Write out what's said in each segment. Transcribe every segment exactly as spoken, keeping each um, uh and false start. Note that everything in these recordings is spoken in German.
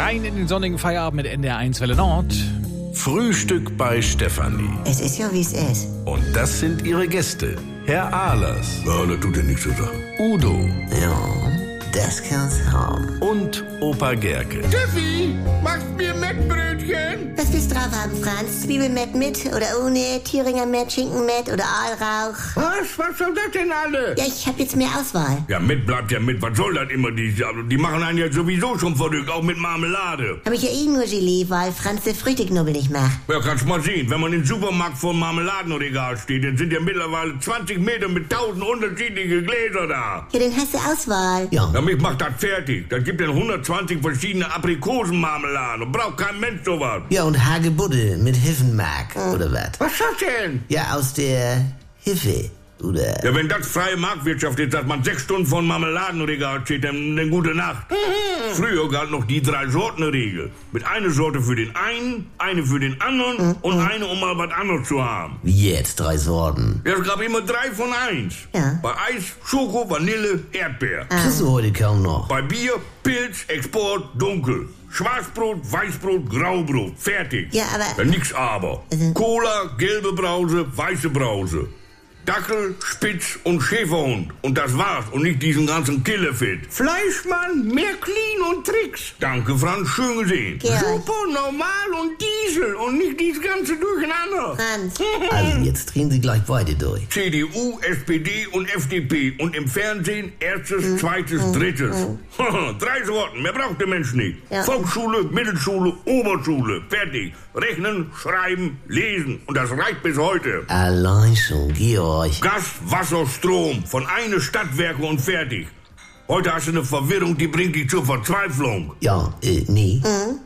Rein in den sonnigen Feierabend mit N D R eins Welle Nord. Frühstück bei Stefanie. Es ist ja, wie es ist. Und das sind ihre Gäste. Herr Ahlers. Ja, das tut ja nichts zu sagen. Udo. Ja, das kann's haben. Und Opa Gerke. Steffi, machst mir Mettbrötchen? Was willst du drauf haben, Franz? Zwiebelmett mit oder ohne? Thüringer Mett, Schinkenmett oder Aalrauch? Was? Was soll das denn alle? Ja, ich hab jetzt mehr Auswahl. Ja, mit bleibt ja mit. Was soll das immer? Die, die machen einen ja sowieso schon verrückt, auch mit Marmelade. Hab ich ja eh nur Gelee, weil Franz der Früchteknubbel nicht macht. Ja, kannst mal sehen. Wenn man im Supermarkt vor dem Marmeladenregal steht, dann sind ja mittlerweile zwanzig Meter mit tausend unterschiedliche Gläser da. Ja, dann hast du Auswahl. Ja. Ja, mich macht das fertig. Das gibt ja hundertzwanzig verschiedene Aprikosenmarmeladen. Braucht kein Mensch sowas. Ja, und Hagebutte mit Hiffenmark, oder was? Was ist das denn? Ja, aus der Hiffe, oder? Ja, wenn das freie Marktwirtschaft ist, dass man sechs Stunden vor dem Marmeladenregal steht, dann, dann gute Nacht. Früher galt noch die Drei-Sorten-Regel. Mit einer Sorte für den einen, eine für den anderen und eine, um mal was anderes zu haben. Wie jetzt, drei Sorten. Ja, es gab immer drei von eins. Ja. Bei Eis, Schoko, Vanille, Erdbeer. Kriegst du heute kaum noch. Bei Bier, Pilz, Export, Dunkel. Schwarzbrot, Weißbrot, Graubrot. Fertig. Ja, aber- Ja, nix aber. Mhm. Cola, gelbe Brause, weiße Brause. Dackel, Spitz und Schäferhund. Und das war's. Und nicht diesen ganzen Killerfit. Fleischmann, mehr Clean und Tricks. Danke, Franz. Schön gesehen. Georg. Super, normal und Diesel und nicht dieses ganze Durcheinander. Franz. Also, jetzt drehen sie gleich beide durch. C D U, S P D und F D P. Und im Fernsehen erstes, zweites, drittes. Drei Sorten. Mehr braucht der Mensch nicht. Ja. Volksschule, Mittelschule, Oberschule. Fertig. Rechnen, schreiben, lesen. Und das reicht bis heute. Allein schon, Georg. Gas, Wasser, Strom. Von eine Stadtwerke und fertig. Heute hast du eine Verwirrung, die bringt dich zur Verzweiflung. Ja, äh, nee.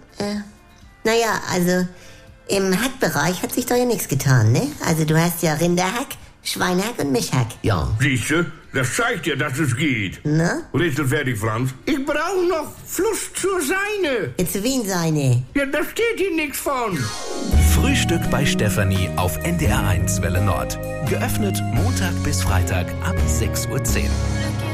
Naja, also im Hackbereich hat sich doch ja nichts getan, ne? Also du hast ja Rinderhack, Schweinehack und Mischhack. Ja. Siehste, das zeigt dir, dass es geht. Ne? Rätsel fertig, Franz. Ich brauche noch Fluss zur Seine. Jetzt zu Wien seine. Ja, da steht hier nichts von. Frühstück bei Stefanie auf N D R eins Welle Nord. Geöffnet Montag bis Freitag ab sechs Uhr zehn.